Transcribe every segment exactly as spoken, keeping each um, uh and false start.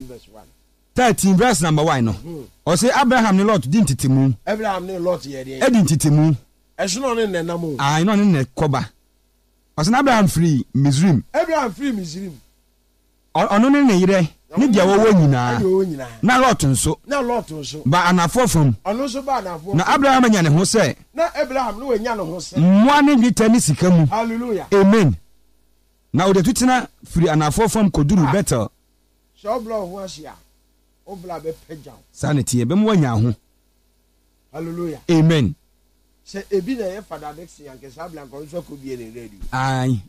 verse one. thirteen verse number one no. O say Abraham ne Lot di ntitemu. Abraham ne Lot ye de. E di ntitemu. Eso no ne nenam o. Ah, no ne ne koba. O say Abraham free Misrim. Abraham free Misrim. Ono ne ne yire. Ni dia wo wo nyina. Na Lot nso. Na Lot nso. Ba anafo fam. Ono nso ba anafo. Na Abraham nya ne ho se. Na Abraham ne wanya ne ho se. Mmoa ne dwetɛ ne sika mu. Hallelujah. Amen. Na o de tutina free anafo fam koduru better. So blow ho ahia. O bla be pagya. Sanity be mo wanya ho. Hallelujah. Amen. Se ebi na ye fada next yanke sabla nko nso ko bi ne radio. Ai.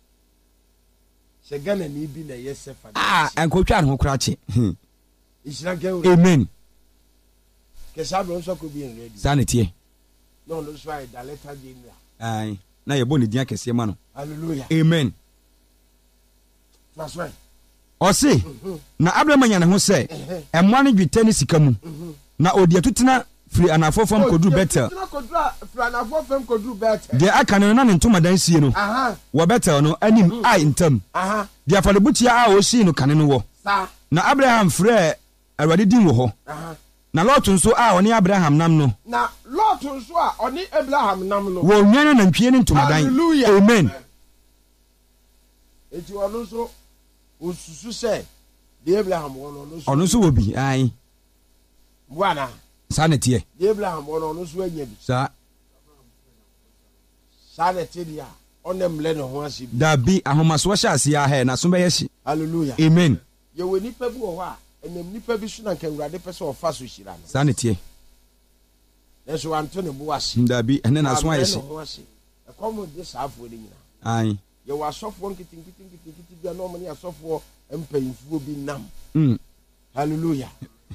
Se Ghana ni bi na ye se fada. Ah, enkotwa ne ho kra che. Isra ke. Amen. Ke sabla nso ko bi ne radio. Sanity. No no so ai da letter din na. Ai. Na ye bo ne dia kese ma no. Hallelujah. Amen. That's right. O say na Abraham nya ne ho se emwa ne dwetɛ ne sika mu. Na odi atutena free anafo fam koduru better. Atutena koduru free anafo fam koduru better. De aka ne na ne ntoma dan sie no. Aha. Wo better no anim ai ntam. Aha. De afalebutia a o sie no kane no wo. Sa. Na Abraham frɛ awade din wo ho. Aha. Na Lot nso a oni Abraham nam no. Na Lot nso a oni Abraham nam no. Wo nwan na ntwie ne ntoma dan. Hallelujah. Amen. Eti ono nso osusu se de Abraham wono no so. Ono nso wo bi ai. Bwana. Sanete. De Abraham wono no so anya bi. Sa. Sanete dia. Onem le no ho asi bi. Da bi ahomaso hye ase a he na so be hye. Hallelujah. Amen. Ye we nipa bi wo ho a enem nipa bi so na nka Awurade pese ofa so hira no. Sanete. Yeso anto ne bo ase. Da bi ene na so ayɛ hye. E komo de saafo de nyina. Ai. Ye wa sofo nkitinkitinkitinkitin bi na omani asofo empayinfuo bi nam. Mm. Hallelujah.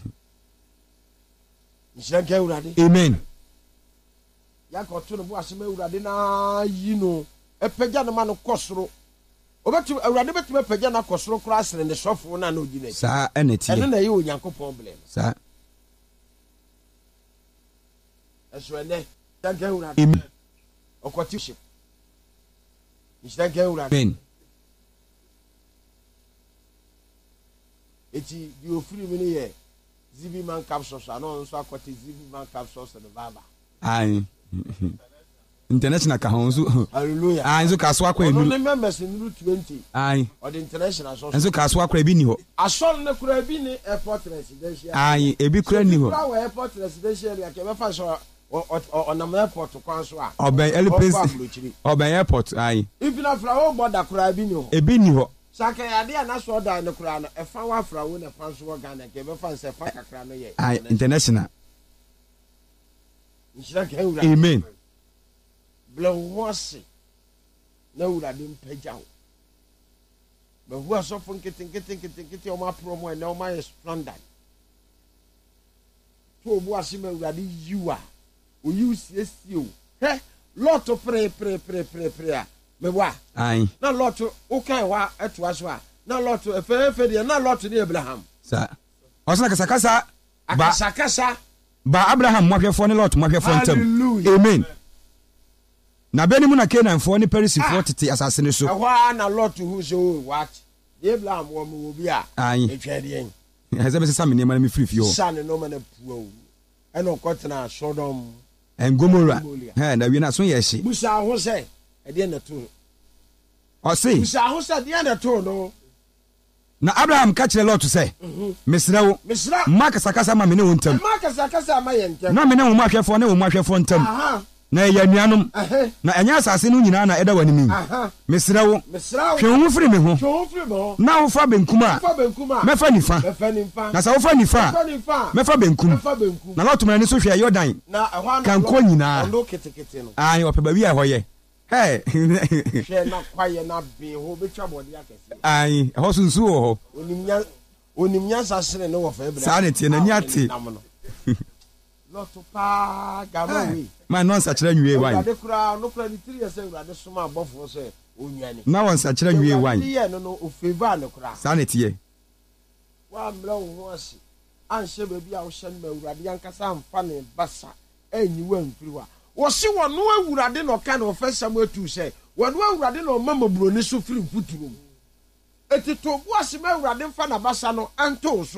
Nshaka Awurade. Amen. Ya ko to no bo ase ma Awurade na yi no epagya no ma no kosoro. Obetu Awurade betu epagya na kosoro kura asere ne sofo na na ogi na. Sa eneti. Ene na ye Onyankopɔn blem. Sa. Eso ene. Nshaka Awurade. Amen. Okwati ship. Nshaka Awurade. Amen. Eti di ofiri mi ne ye Zibi man capsules no nso akwati Zibi man capsules no baba. Ai. International ka ho nso. Hallelujah. Ai nso ka so akwa enu. No members in twenty. Ai. Or the international so. Nso ka so akwa bi ni ho. Asol ne kura bi ni airport residential. Ai, ebi kura ni ho. Kura airport residential ya ke be fa so on am airport kwan so a. Oben Elpis. Oben airport ai. If na fra wo border kura bi ni ho. Ebi ni ho. Saka ya de na so da ne kura no e fa wa fra wo na fa so Ghana ke be fa se fa kakra no ye. Ai, international. Amen. Blow was no Urade mpagya wo. But who are so fun getting getting getting getting on my promo and now my standard. To bo asime Urade you are. O you see you. Hey, lot of pray pray pray pray pray. Me wa. Ai. Na lot o kan wa eto aso a. Na lot e fe fe de na lot ni Abraham. Sa. Osana kasa kasa. Ba kasa kasa. Ba Abraham mohwefo ne Lot mohwefo ntam. Amen. Na beni mu na Canaan fo ne Perisifo tete asase ne so. Ehwa na Lot hu so what? Abraham wo mu obi a. Etwede en. Heze be sesa me nema na me free fi ho. Sa ne no ma na puo. E no kotena Sodom en Gomorrah. He na wi na so ye hye. Musa ho se e de na to. O se. Musa ho se de na to no. Na Abraham ka kire Lot say, "Mesra wo, mesra ma kasa kasa ma me ne wontam." Ma kasa kasa ma ye ntam. Na me ne wo ma hwefo ne wo ma hwefo ntam. Aha. Na ya nuanom. Na enya asase no nyina na eda wanimi. Aha. Mesra wo. Mesra wo. Hwe wo firi me ho. Hwe wo firi me ho. Na wo fa benkum a. Fa benkum a. Mefa nifa. Mefa nifa. Na sa wo fa nifa. Mefa nifa. Mefa benkum. Mefa benkum. Na Lot mani so hwe Jordan. Na ehwa na kan ko nyina. Ondo ketekete no. Ai ope ba wi a hoye. Hey. Hwe na kwaye na be ho betwa bode akese. Ai, ho sunsu ho. Onimnya onimnya sasere ne wo fa ebra. Sa ne tie na nyate. Lot pa gawe. Man non sa kire nwie wan. Urade kura no kura ni three years urade soma abofo se onwane. Na won sa kire nwie wan. Ye no no o favor ne kura. Sa ne tie. Wa mra wo ho ase. Anhye ba bi a wo hye no urade yankasa amfa ne basa anyi wa mfiri wa. Wo se wo no awurade no ka no ofesa mo atu se. Wo no awurade no mama buroni so firi mfuturu. Etito bo ase ma awurade mfa na basa no anto so.